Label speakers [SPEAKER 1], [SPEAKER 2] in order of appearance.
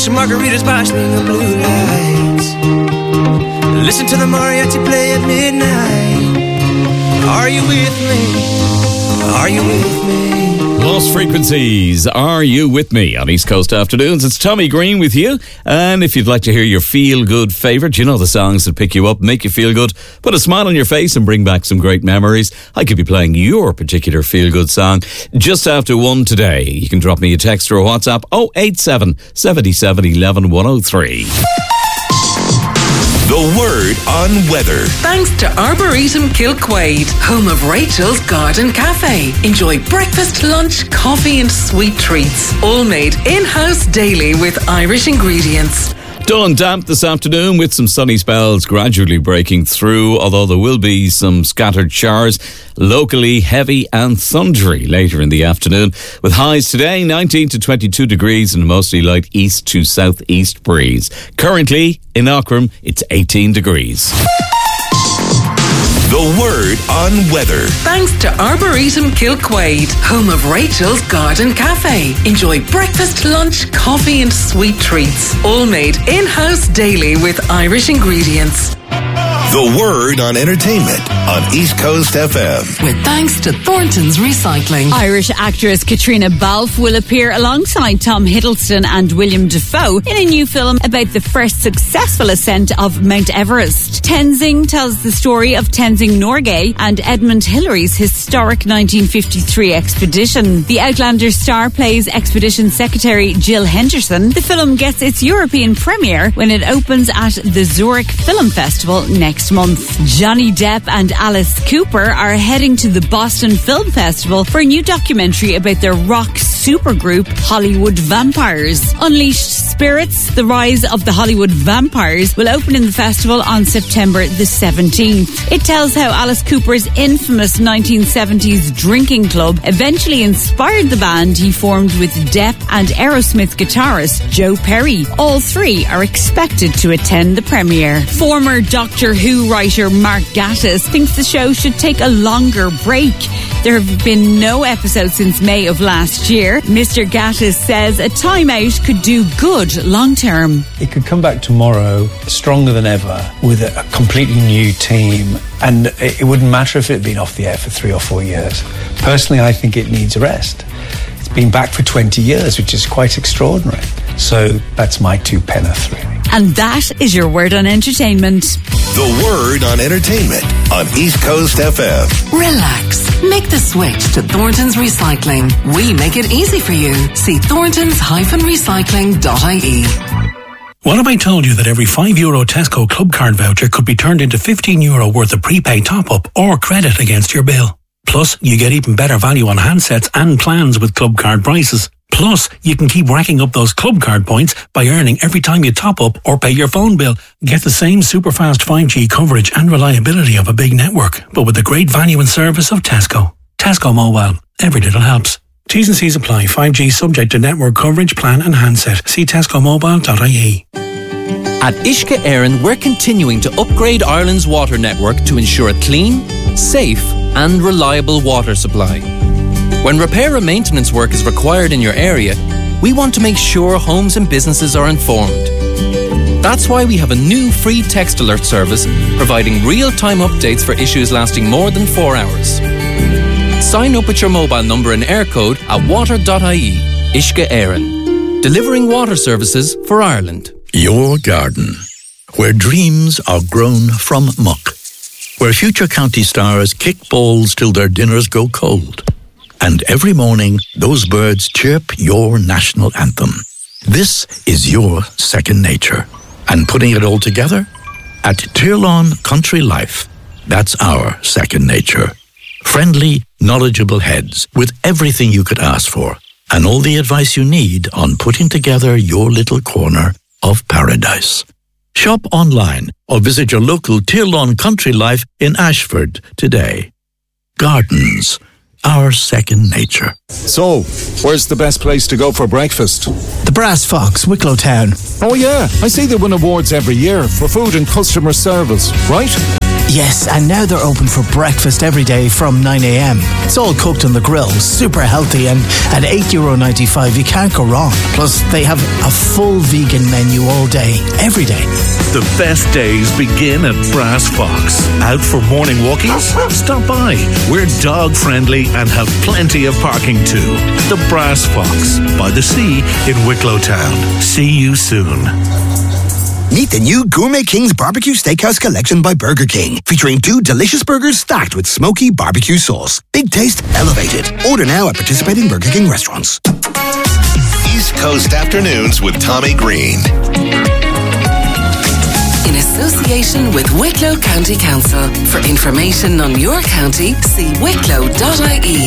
[SPEAKER 1] some margaritas basking the blue lights. Listen to the mariachi play at midnight. Are you with me? Are you with me?
[SPEAKER 2] Lost Frequencies, Are You With Me? On East Coast Afternoons. It's Tommy Green with you. And if you'd like to hear your feel-good favourite, you know the songs that pick you up, make you feel good, put a smile on your face and bring back some great memories, I could be playing your particular feel-good song just after 1 today. You can drop me a text or a WhatsApp 087 77 11 103.
[SPEAKER 3] The Word on Weather.
[SPEAKER 4] Thanks to Arboretum Kilquade, home of Rachel's Garden Cafe. Enjoy breakfast, lunch, coffee and sweet treats. All made in-house daily with Irish ingredients.
[SPEAKER 2] Dull and damp this afternoon with some sunny spells gradually breaking through, although there will be some scattered showers, locally heavy and thundery later in the afternoon, with highs today 19 to 22 degrees and a mostly light east to southeast breeze. Currently in Aughrim, it's 18 degrees.
[SPEAKER 3] The Word on Weather.
[SPEAKER 4] Thanks to Arboretum Kilquade, home of Rachel's Garden Cafe. Enjoy breakfast, lunch, coffee and sweet treats. All made in-house daily with Irish ingredients.
[SPEAKER 3] The Word on Entertainment on East Coast FM.
[SPEAKER 4] With thanks to Thornton's Recycling.
[SPEAKER 5] Irish actress Katrina Balfe will appear alongside Tom Hiddleston and William Dafoe in a new film about the first successful ascent of Mount Everest. Tenzing tells the story of Tenzing Norgay and Edmund Hillary's historic 1953 expedition. The Outlander star plays Expedition Secretary Jill Henderson. The film gets its European premiere when it opens at the Zurich Film Festival next month. Johnny Depp and Alice Cooper are heading to the Boston Film Festival for a new documentary about their rock supergroup Hollywood Vampires. Unleashed Spirits, The Rise of the Hollywood Vampires will open in the festival on September the 17th. It tells how Alice Cooper's infamous 1970s drinking club eventually inspired the band he formed with Depp and Aerosmith guitarist Joe Perry. All three are expected to attend the premiere. Former Doctor Who writer Mark Gatiss thinks the show should take a longer break. There have been no episodes since May of last year. Mr. Gatiss says a timeout could do good long term.
[SPEAKER 6] It could come back tomorrow stronger than ever with a completely new team, and it wouldn't matter if it had been off the air for 3 or 4 years. Personally, I think it needs a rest. It's been back for 20 years, which is quite extraordinary. So that's my 2 penn'orth, really.
[SPEAKER 5] And that is your Word on Entertainment.
[SPEAKER 3] The Word on Entertainment on East Coast FM.
[SPEAKER 4] Relax. Make the switch to Thornton's Recycling. We make it easy for you. See thorntons-recycling.ie.
[SPEAKER 7] What if I told you that every €5 Tesco Club Card voucher could be turned into €15 worth of prepaid top-up or credit against your bill? Plus, you get even better value on handsets and plans with Club Card prices. Plus, you can keep racking up those Club Card points by earning every time you top up or pay your phone bill. Get the same super fast 5G coverage and reliability of a big network, but with the great value and service of Tesco. Tesco Mobile. Every little helps. T's and C's apply. 5G subject to network coverage, plan and handset. See tescomobile.ie.
[SPEAKER 8] At Uisce Éireann, we're continuing to upgrade Ireland's water network to ensure a clean, safe and reliable water supply. When repair and maintenance work is required in your area, we want to make sure homes and businesses are informed. That's why we have a new free text alert service providing real-time updates for issues lasting more than 4 hours. Sign up with your mobile number and air code at water.ie. Uisce Éireann. Delivering water services for Ireland.
[SPEAKER 9] Your garden, where dreams are grown from muck, where future county stars kick balls till their dinners go cold. And every morning, those birds chirp your national anthem. This is your second nature. And putting it all together? At Tirlawn Country Life, that's our second nature. Friendly, knowledgeable heads with everything you could ask for and all the advice you need on putting together your little corner of paradise. Shop online or visit your local Tirlawn Country Life in Ashford today. Gardens, our second nature.
[SPEAKER 10] So, where's the best place to go for breakfast?
[SPEAKER 11] The Brass Fox, Wicklow Town.
[SPEAKER 10] Oh yeah, I see they win awards every year for food and customer service, right?
[SPEAKER 11] Yes, and now they're open for breakfast every day from 9 a.m. It's all cooked on the grill, super healthy, and at €8.95 you can't go wrong. Plus, they have a full vegan menu all day, every day.
[SPEAKER 12] The best days begin at Brass Fox. Out for morning walkies? Stop by. We're dog friendly and have plenty of parking too. The Brass Fox, by the sea in Wicklow Town. See you soon.
[SPEAKER 13] Meet the new Gourmet King's Barbecue Steakhouse Collection by Burger King, featuring 2 delicious burgers stacked with smoky barbecue sauce. Big taste, elevated. Order now at participating Burger King restaurants.
[SPEAKER 3] East Coast Afternoons with Tommy Green.
[SPEAKER 4] In association with Wicklow County Council. For information on your county, see wicklow.ie.